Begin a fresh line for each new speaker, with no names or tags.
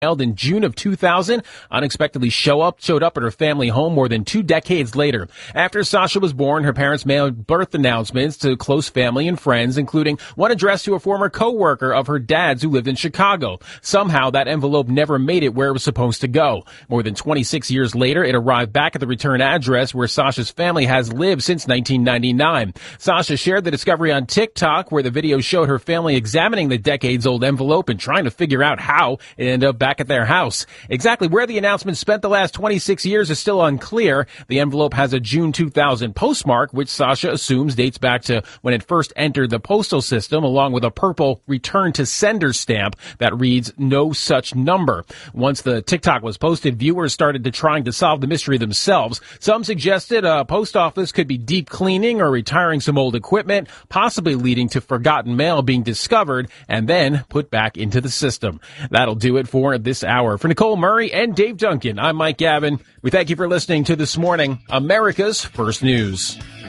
mailed in June of 2000 unexpectedly showed up at her family home more than 2 decades later. After Sasha was born, her parents mailed birth announcements to close family and friends, including one addressed to a former co-worker of her dad's who lived in Chicago. Somehow that envelope never made it where it was supposed to go. More than 26 years later, it arrived back at the return address where Sasha's family has lived since 1999. Sasha shared the discovery on TikTok, where the video showed her family examining the decades-old envelope and trying to figure out how it ended up back at their house. Exactly where the announcement spent the last 26 years is still unclear. The envelope has a June 2000 postmark, which Sasha assumes dates back to when it first entered the postal system, along with a purple return to sender stamp that reads no such number. Once the TikTok was posted, viewers started to trying to solve the mystery themselves. Some suggested a post office could be deep cleaning or retiring some old equipment, possibly leading to forgotten mail being discovered and then put back into the system. That'll do it for this hour. For Nicole Murray and Dave Duncan, I'm Mike Gavin. We thank you for listening to This Morning, America's First News.